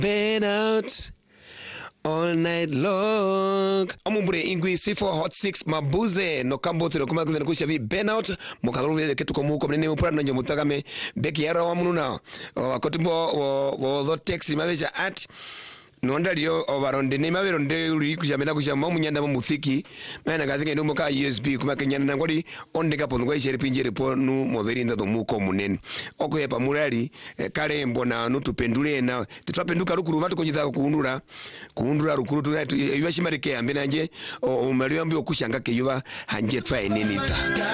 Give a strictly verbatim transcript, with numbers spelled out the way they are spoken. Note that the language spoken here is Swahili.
been out all night long. Omumbure ingwi sifo hot six mabuze no kambothi no kuma kuzana kusha vi burnout mukaruve ketuko muko mnene mupura nyo mutagame beki yara wa mununa akotumbo wo wo taxi mabeja at nonda lyo overonde ne maberonde uri kujamena kushama munyanda muthiki mana gazinga ndo muka U S B kuma kenyana nangoli onde kapo ngwa ishere pinjere po nu moveri ndo muko munene okoyepa murali kale mbona nutupendule na titwapenduka rukuru matu konyiza kuundura kuundura rukuru tu yashimari ke ambena nje o maliyo ambyo kushanga ke yuba hanje twa eneniza.